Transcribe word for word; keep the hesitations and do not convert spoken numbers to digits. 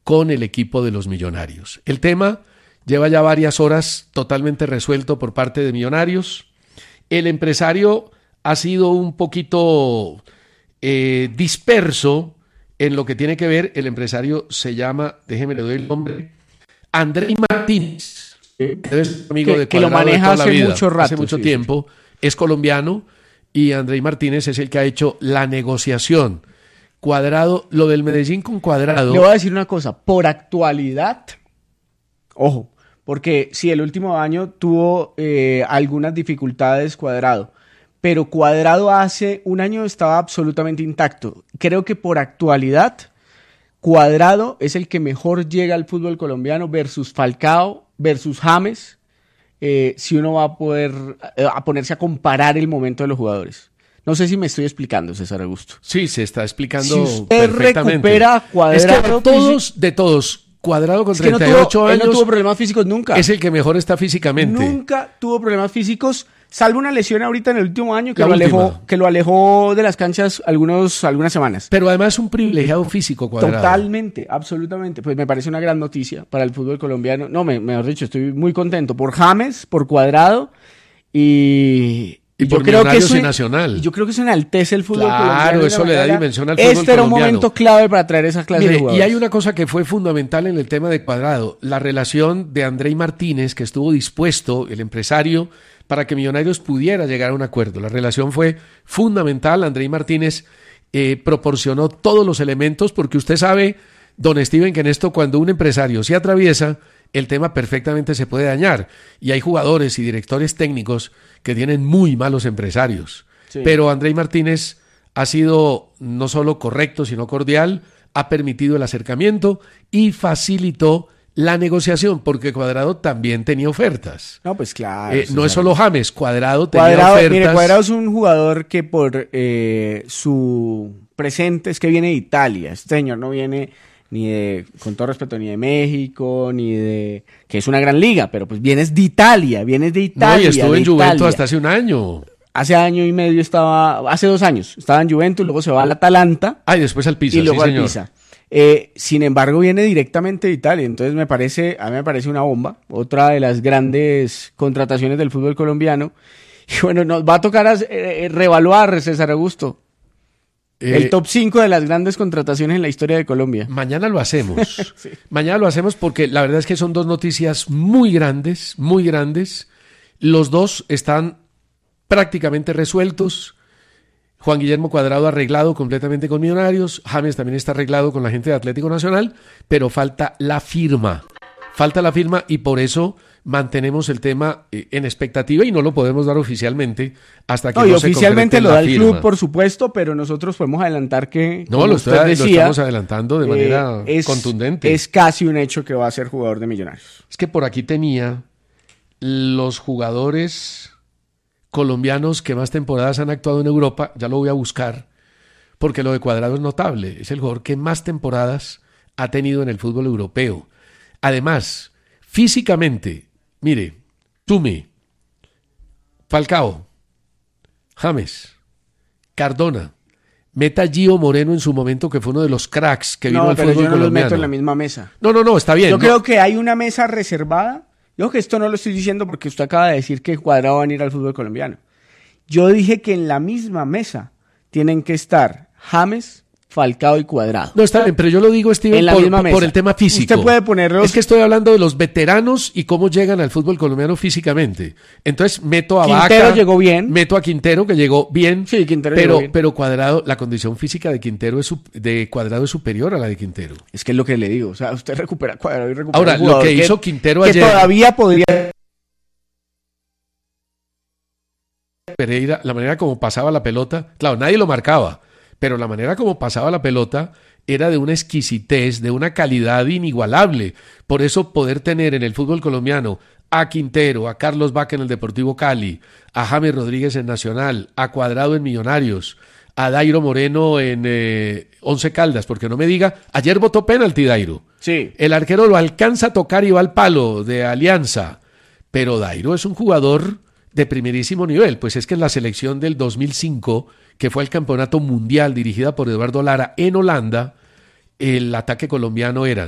con el equipo de los Millonarios. El tema lleva ya varias horas totalmente resuelto por parte de Millonarios. El empresario ha sido un poquito eh, disperso en lo que tiene que ver. El empresario se llama, déjeme le doy el nombre, Andrei Martínez. Es amigo que, de que lo maneja hace vida, mucho rato. Hace mucho sí, tiempo. Sí. Es colombiano y Andrei Martínez es el que ha hecho la negociación. Cuadrado, lo del Medellín con Cuadrado. Le voy a decir una cosa, por actualidad, ojo, porque sí, el último año tuvo eh, algunas dificultades Cuadrado, pero Cuadrado hace un año estaba absolutamente intacto. Creo que por actualidad, Cuadrado es el que mejor llega al fútbol colombiano versus Falcao, versus James, eh, si uno va a poder eh, a ponerse a comparar el momento de los jugadores. No sé si me estoy explicando, César Augusto. Sí, se está explicando si usted perfectamente. recupera a Cuadrado, es que de todos, de todos, Cuadrado con es que no treinta y ocho tuvo, años él no tuvo problemas físicos nunca. Es el que mejor está físicamente. Nunca tuvo problemas físicos, salvo una lesión ahorita en el último año que, La lo última. alejó, que lo alejó de las canchas algunos, algunas semanas. Pero además es un privilegiado físico, Cuadrado. Totalmente, absolutamente. Pues me parece una gran noticia para el fútbol colombiano. No, me, mejor dicho, estoy muy contento por James, por Cuadrado y... Y, y yo por creo que Millonarios eso, y Nacional. Y yo creo que eso enaltece el fútbol claro, colombiano. Claro, eso le da dimensión al fútbol colombiano. Este era un colombiano. momento clave para traer esa clase Mire, de jugadores. y hay una cosa que fue fundamental en el tema de Cuadrado, la relación de Andrei Martínez, que estuvo dispuesto, el empresario, para que Millonarios pudiera llegar a un acuerdo. La relación fue fundamental. Andrei Martínez eh, proporcionó todos los elementos, porque usted sabe, don Steven, que en esto cuando un empresario se atraviesa, el tema perfectamente se puede dañar. Y hay jugadores y directores técnicos que tienen muy malos empresarios. Sí. Pero Andrei Martínez ha sido no solo correcto, sino cordial, ha permitido el acercamiento y facilitó la negociación, porque Cuadrado también tenía ofertas. No, pues claro. Eh, no es solo James, Cuadrado tenía Cuadrado, ofertas. Mire, Cuadrado es un jugador que por eh, su presente es que viene de Italia. Este señor no viene ni de, con todo respeto, ni de México, ni de... que es una gran liga, pero pues vienes de Italia, vienes de Italia. No, y estuvo en Juventus Juventus hasta hace un año. Hace año y medio estaba, hace dos años, estaba en Juventus, luego se va al Atalanta. Ah, y después al Pisa, y luego sí, al señor. Pisa. Eh, sin embargo, viene directamente de Italia, entonces me parece, a mí me parece una bomba, otra de las grandes contrataciones del fútbol colombiano. Y bueno, nos va a tocar a, eh, reevaluar, César Augusto, eh, el top cinco de las grandes contrataciones en la historia de Colombia. Mañana lo hacemos. Sí. Mañana lo hacemos porque la verdad es que son dos noticias muy grandes, muy grandes. Los dos están prácticamente resueltos. Juan Guillermo Cuadrado arreglado completamente con Millonarios. James también está arreglado con la gente de Atlético Nacional, pero falta la firma. Falta la firma y por eso mantenemos el tema en expectativa y no lo podemos dar oficialmente hasta que no, no y se oficialmente lo da el firma. club, por supuesto, pero nosotros podemos adelantar que, no, como lo, usted está, decía, lo estamos adelantando de manera eh, es, contundente. Es casi un hecho que va a ser jugador de Millonarios. Es que por aquí tenía los jugadores colombianos que más temporadas han actuado en Europa, ya lo voy a buscar, porque lo de Cuadrado es notable, es el jugador que más temporadas ha tenido en el fútbol europeo. Además, físicamente, mire, Tume, Falcao, James, Cardona, meta Gio Moreno en su momento, que fue uno de los cracks que vino no, al pero fútbol yo no colombiano. los meto en la misma mesa. No, no, no, está bien. Yo no. creo que hay una mesa reservada. Yo que esto no lo estoy diciendo porque usted acaba de decir que Cuadrado va a venir al fútbol colombiano. Yo dije que en la misma mesa tienen que estar James, Falcao y Cuadrado. No, está bien, pero yo lo digo, Steven, por, por, por el tema físico. Usted puede ponerlos... Es que estoy hablando de los veteranos y cómo llegan al fútbol colombiano físicamente. Entonces meto a Vaca. Quintero llegó bien. Meto a Quintero, que llegó bien. Sí, Quintero pero, llegó bien. Pero Cuadrado, la condición física de Quintero es de Cuadrado es superior a la de Quintero. Es que es lo que le digo. O sea, usted recupera Cuadrado y recupera Ahora, lo que hizo Quintero que ayer... Que todavía podría... Pereira, la manera como pasaba la pelota, claro, nadie lo marcaba, pero la manera como pasaba la pelota era de una exquisitez, de una calidad inigualable. Por eso poder tener en el fútbol colombiano a Quintero, a Carlos Vaca en el Deportivo Cali, a James Rodríguez en Nacional, a Cuadrado en Millonarios, a Dairo Moreno en eh, Once Caldas, porque no me diga, ayer votó penalti Dairo. Sí. El arquero lo alcanza a tocar y va al palo de Alianza, pero Dairo es un jugador de primerísimo nivel, pues es que en la selección del dos mil cinco, que fue el campeonato mundial dirigida por Eduardo Lara en Holanda, el ataque colombiano era